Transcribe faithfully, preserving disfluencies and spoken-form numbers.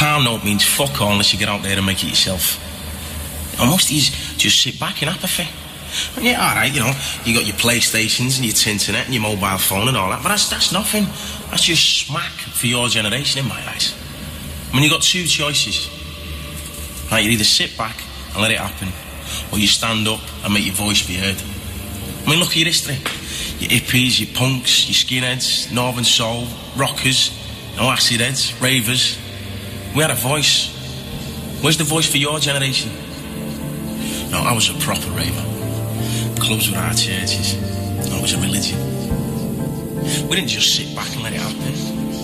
palm note means fuck all unless you get out there and make it yourself. And most of you just sit back in apathy. And yeah, alright, you know, you got your PlayStations and your internet and your mobile phone and all that, but that's, that's nothing. That's just smack for your generation in my eyes. I mean, you've got two choices. Right, you either sit back and let it happen, or you stand up and make your voice be heard. I mean, look at your history. Your hippies, your punks, your skinheads, northern soul, rockers, you know, acid heads, ravers. We had a voice. Where's the voice for your generation? No, I was a proper raver. Clubs were our churches. I was a religion. We didn't just sit back and let it happen.